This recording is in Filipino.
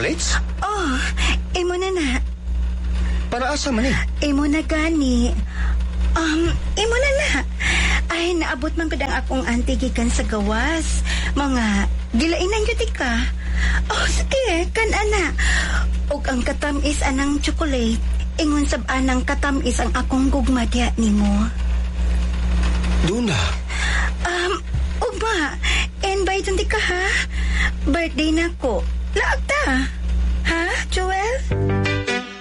chocolates? Oh, imo na. Para asa man eh? Imo na gani. Imo na. Ay, naabot man padang akong auntie gikan sa gawas. Mga gilainan yun ka. Oh, sige, kan ana. Og ang katamis anang chocolate. Ingon sab anang katamis ang akong gugma diha nimo. Duna. Ugma, invite hindi ka ha? Birthday na ko. Laag ta. Ha, Joel?